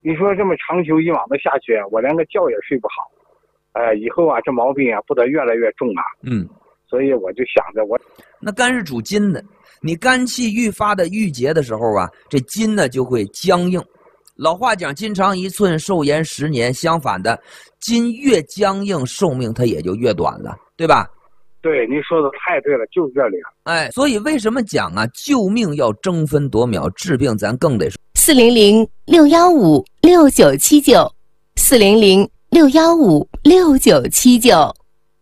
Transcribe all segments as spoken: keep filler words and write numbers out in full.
你说这么长久以往的下去，我连个觉也睡不好。呃，以后啊，这毛病啊不得越来越重啊。 嗯， 所以我就想着我， 那肝是主筋的，你肝气郁发的郁结的时候啊，这筋呢就会僵硬。老话讲筋长一寸，寿延十年。相反的，筋越僵硬，寿命它也就越短了，对吧？ 对，您说的太对了，就是这里。 哎，所以为什么讲啊，救命要争分夺秒，治病咱更得说。 四零零六幺五六九七九，四零零六幺五六九七九。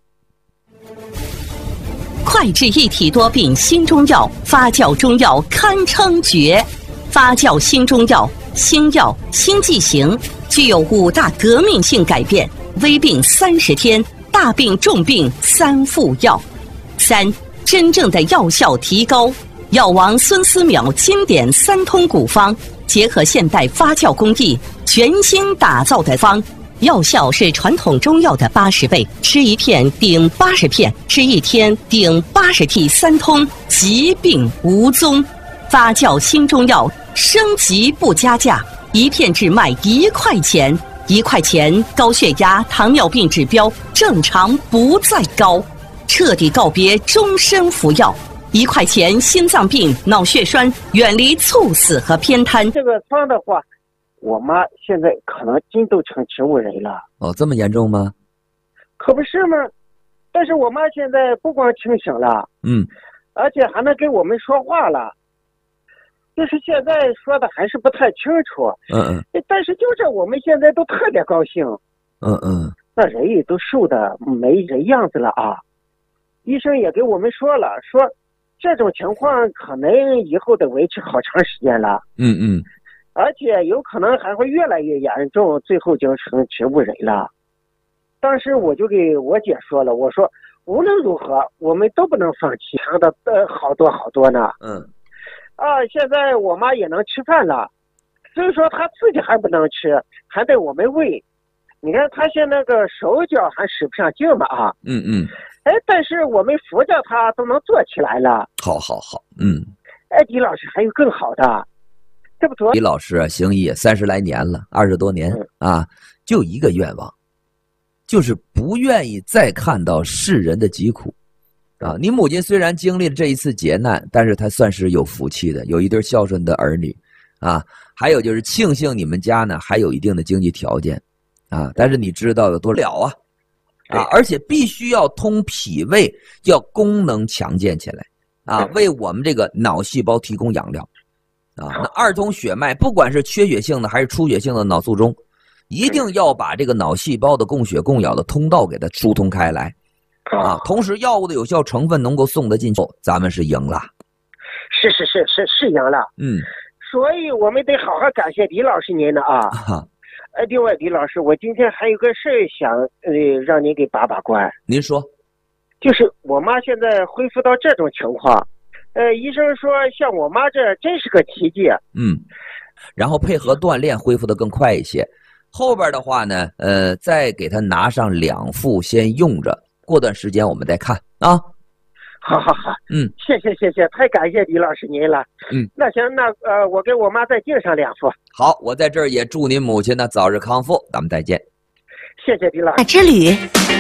快治一体多病新中药，发酵中药堪称绝。发酵新中药，新药新剂型，具有五大革命性改变：微病三十天，大病重病三副药。三，真正的药效提高。药王孙思邈经典三通古方，结合现代发酵工艺，全新打造的方。药效是传统中药的八十倍，吃一片顶八十片，吃一天顶八十屉三通，疾病无踪。发酵新中药升级不加价，一片只卖一块钱，一块钱高血压、糖尿病指标正常不再高，彻底告别终身服药。一块钱心脏病、脑血栓，远离猝死和偏瘫。 这个方的话，我妈现在可能筋都成植物人了。 哦，这么严重吗？ 可不是吗？但是我妈现在不光清醒了， 嗯， 而且还能跟我们说话了。就是现在说的还是不太清楚， 嗯嗯， 但是就是我们现在都特别高兴， 嗯嗯， 那人也都瘦的没人样子了啊。医生也给我们说了，说这种情况可能以后得维持好长时间了， 嗯嗯， 而且有可能还会越来越严重，最后就成植物人了。当时我就给我姐说了，我说无论如何我们都不能放弃，强的呃好多好多呢。 嗯。 啊，现在我妈也能吃饭了，所以说她自己还不能吃，还得我们喂。你看她现在那个手脚还使不上劲嘛啊。 嗯嗯。 哎，但是我们扶着她都能坐起来了。 好好好，嗯。 哎，李老师还有更好的，这不昨李老师啊，行医三十来年了，二十多年、嗯、啊，就一个愿望，就是不愿意再看到世人的疾苦。啊，你母亲虽然经历了这一次劫难，但是她算是有福气的，有一对孝顺的儿女，啊，还有就是庆幸你们家呢还有一定的经济条件，啊，但是你知道有多了啊，啊，而且必须要通脾胃，要功能强健起来，啊，为我们这个脑细胞提供养料，啊，那二通血脉，不管是缺血性的还是出血性的脑卒中，一定要把这个脑细胞的供血供氧的通道给它疏通开来。啊，同时药物的有效成分能够送得进去，咱们是赢了。 是是是是是赢了。 嗯， 所以我们得好好感谢李老师您的啊。 啊呃，另外李老师，我今天还有个事想呃让您给把把关。 您说。 就是我妈现在恢复到这种情况，呃，医生说像我妈这真是个奇迹。 嗯，然后配合锻炼恢复得更快一些。后边的话呢，呃，再给他拿上两副先用着。过段时间我们再看啊。 好好好， 嗯， 谢谢谢谢，太感谢李老师您了。 嗯， 那行，那呃，我给我妈再订上两副。 好，我在这儿也祝您母亲呢早日康复，咱们再见。 谢谢李老师。 之旅。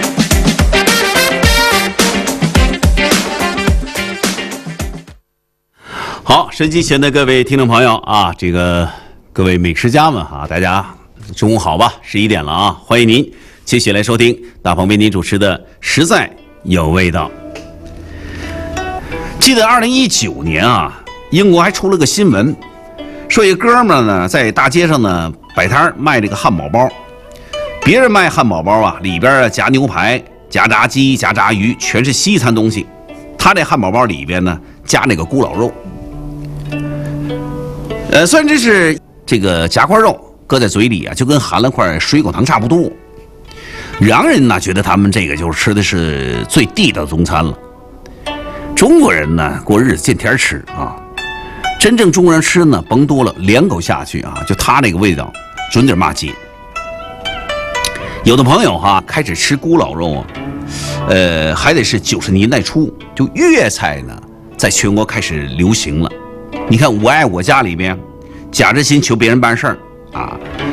好，收音机前的各位听众朋友啊，这个各位美食家们啊，大家中午好吧？十一点了啊，欢迎您继续来收听大鹏为您主持的《实在有味道》。记得二零一九年啊，英国还出了个新闻，说一哥们儿呢在大街上呢摆摊卖这个汉堡包，别人卖汉堡包啊，里边夹牛排、夹炸鸡、夹炸鱼，全是西餐东西。他这汉堡包里边呢加那个咕老肉，呃，虽然这是这个夹块肉，搁在嘴里啊，就跟含了块水果糖差不多。洋人呢觉得他们这个就是吃的是最地道的中餐了。中国人呢过日子见天吃啊，真正中国人吃呢，甭多了，两口下去啊，就他这个味道，准点骂街。有的朋友哈开始吃咕老肉啊，呃，还得是九十年代初，就粤菜呢，在全国开始流行了。你看《我爱我家》里边，贾志新求别人办事儿啊。